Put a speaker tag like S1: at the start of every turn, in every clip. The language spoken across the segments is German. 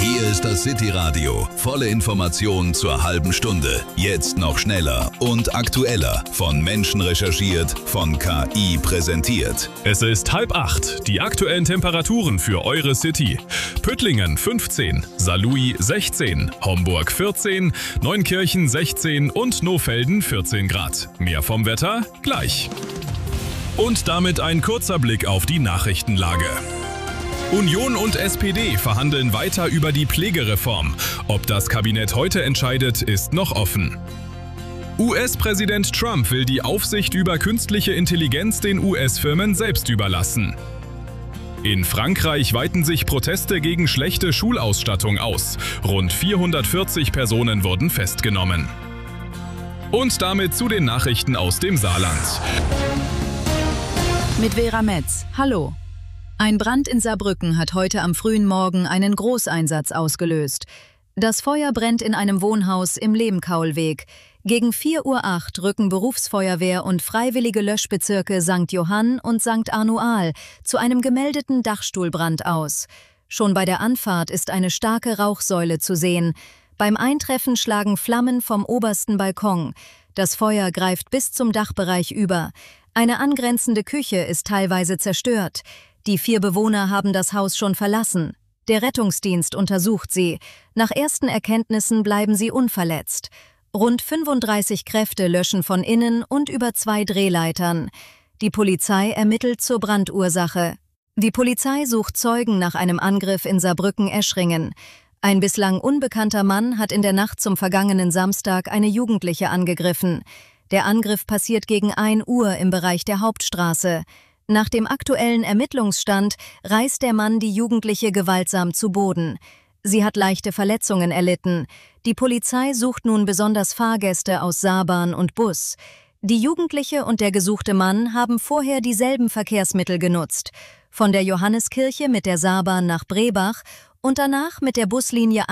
S1: Hier ist das City Radio. Volle Informationen zur halben Stunde. Jetzt noch schneller und aktueller. Von Menschen recherchiert, von KI präsentiert.
S2: Es ist 7:30. Die aktuellen Temperaturen für eure City. Püttlingen 15, Saarlouis 16, Homburg 14, Neunkirchen 16 und Nohfelden 14 Grad. Mehr vom Wetter gleich. Und damit ein kurzer Blick auf die Nachrichtenlage. Union und SPD verhandeln weiter über die Pflegereform. Ob das Kabinett heute entscheidet, ist noch offen. US-Präsident Trump will die Aufsicht über künstliche Intelligenz den US-Firmen selbst überlassen. In Frankreich weiten sich Proteste gegen schlechte Schulausstattung aus. Rund 440 Personen wurden festgenommen. Und damit zu den Nachrichten aus dem Saarland.
S3: Mit Vera Metz. Hallo. Ein Brand in Saarbrücken hat heute am frühen Morgen einen Großeinsatz ausgelöst. Das Feuer brennt in einem Wohnhaus im Lehmkaulweg. Gegen 4:08 Uhr rücken Berufsfeuerwehr und freiwillige Löschbezirke St. Johann und St. Arnoal zu einem gemeldeten Dachstuhlbrand aus. Schon bei der Anfahrt ist eine starke Rauchsäule zu sehen. Beim Eintreffen schlagen Flammen vom obersten Balkon. Das Feuer greift bis zum Dachbereich über. Eine angrenzende Küche ist teilweise zerstört. Die 4 Bewohner haben das Haus schon verlassen. Der Rettungsdienst untersucht sie. Nach ersten Erkenntnissen bleiben sie unverletzt. Rund 35 Kräfte löschen von innen und über 2 Drehleitern. Die Polizei ermittelt zur Brandursache. Die Polizei sucht Zeugen nach einem Angriff in Saarbrücken-Eschringen. Ein bislang unbekannter Mann hat in der Nacht zum vergangenen Samstag eine Jugendliche angegriffen. Der Angriff passiert gegen 1 Uhr im Bereich der Hauptstraße. Nach dem aktuellen Ermittlungsstand reißt der Mann die Jugendliche gewaltsam zu Boden. Sie hat leichte Verletzungen erlitten. Die Polizei sucht nun besonders Fahrgäste aus Saarbahn und Bus. Die Jugendliche und der gesuchte Mann haben vorher dieselben Verkehrsmittel genutzt. Von der Johanneskirche mit der Saarbahn nach Brebach und danach mit der Buslinie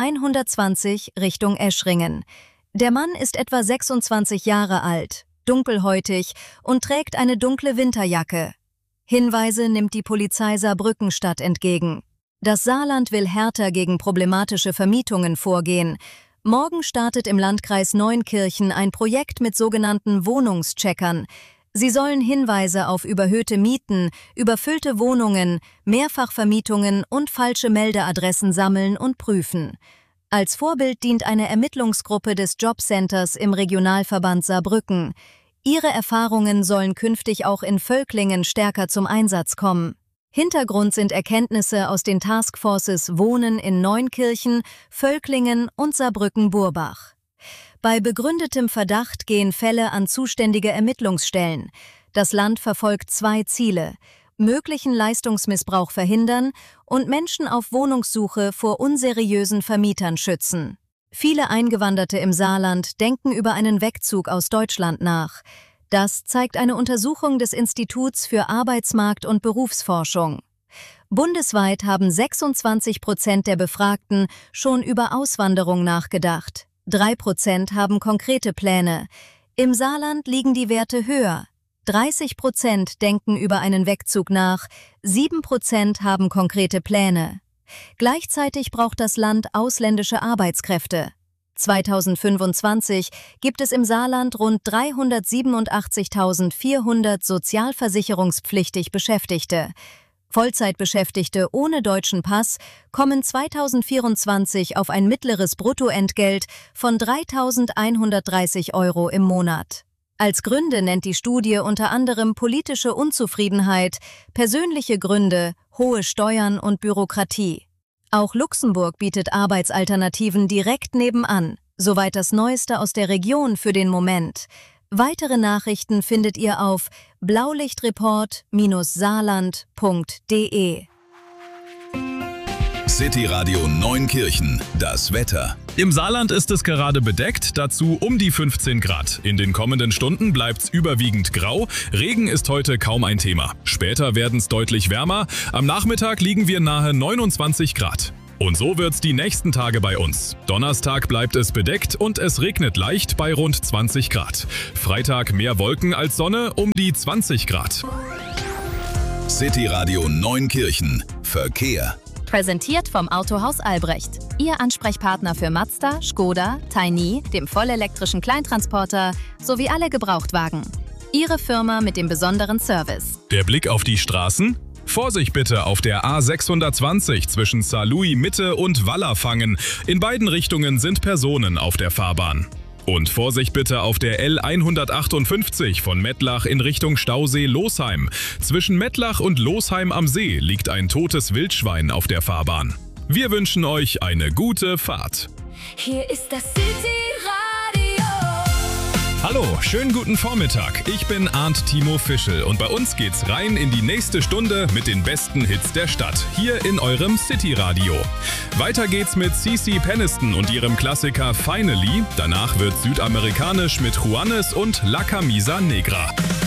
S3: 120 Richtung Eschringen. Der Mann ist etwa 26 Jahre alt, dunkelhäutig und trägt eine dunkle Winterjacke. Hinweise nimmt die Polizei Saarbrückenstadt entgegen. Das Saarland will härter gegen problematische Vermietungen vorgehen. Morgen startet im Landkreis Neunkirchen ein Projekt mit sogenannten Wohnungscheckern. Sie sollen Hinweise auf überhöhte Mieten, überfüllte Wohnungen, Mehrfachvermietungen und falsche Meldeadressen sammeln und prüfen. Als Vorbild dient eine Ermittlungsgruppe des Jobcenters im Regionalverband Saarbrücken. Ihre Erfahrungen sollen künftig auch in Völklingen stärker zum Einsatz kommen. Hintergrund sind Erkenntnisse aus den Taskforces Wohnen in Neunkirchen, Völklingen und Saarbrücken-Burbach. Bei begründetem Verdacht gehen Fälle an zuständige Ermittlungsstellen. Das Land verfolgt 2 Ziele: möglichen Leistungsmissbrauch verhindern und Menschen auf Wohnungssuche vor unseriösen Vermietern schützen. Viele Eingewanderte im Saarland denken über einen Wegzug aus Deutschland nach. Das zeigt eine Untersuchung des Instituts für Arbeitsmarkt- und Berufsforschung. Bundesweit haben 26% der Befragten schon über Auswanderung nachgedacht. 3% haben konkrete Pläne. Im Saarland liegen die Werte höher. 30% denken über einen Wegzug nach, 7% haben konkrete Pläne. Gleichzeitig braucht das Land ausländische Arbeitskräfte. 2025 gibt es im Saarland rund 387.400 sozialversicherungspflichtig Beschäftigte. Vollzeitbeschäftigte ohne deutschen Pass kommen 2024 auf ein mittleres Bruttoentgelt von 3.130 € im Monat. Als Gründe nennt die Studie unter anderem politische Unzufriedenheit, persönliche Gründe, hohe Steuern und Bürokratie. Auch Luxemburg bietet Arbeitsalternativen direkt nebenan, soweit das Neueste aus der Region für den Moment. Weitere Nachrichten findet ihr auf blaulichtreport-saarland.de.
S1: City Radio Neunkirchen, das Wetter.
S2: Im Saarland ist es gerade bedeckt, dazu um die 15 Grad. In den kommenden Stunden bleibt's überwiegend grau. Regen ist heute kaum ein Thema. Später werden's deutlich wärmer. Am Nachmittag liegen wir nahe 29 Grad. Und so wird's die nächsten Tage bei uns. Donnerstag bleibt es bedeckt und es regnet leicht bei rund 20 Grad. Freitag mehr Wolken als Sonne um die 20 Grad.
S1: City Radio Neunkirchen. Verkehr.
S4: Präsentiert vom Autohaus Albrecht. Ihr Ansprechpartner für Mazda, Škoda, Tiny, dem vollelektrischen Kleintransporter sowie alle Gebrauchtwagen. Ihre Firma mit dem besonderen Service.
S2: Der Blick auf die Straßen? Vorsicht bitte auf der A620 zwischen Saarlouis Mitte und Wallerfangen. In beiden Richtungen sind Personen auf der Fahrbahn. Und Vorsicht bitte auf der L158 von Mettlach in Richtung Stausee-Losheim. Zwischen Mettlach und Losheim am See liegt ein totes Wildschwein auf der Fahrbahn. Wir wünschen euch eine gute Fahrt.
S5: Hier ist das City-Radio.
S2: Hallo, schönen guten Vormittag. Ich bin Arndt Timo Fischel und bei uns geht's rein in die nächste Stunde mit den besten Hits der Stadt, hier in eurem City-Radio. Weiter geht's mit CeCe Peniston und ihrem Klassiker Finally. Danach wird südamerikanisch mit Juanes und La Camisa Negra.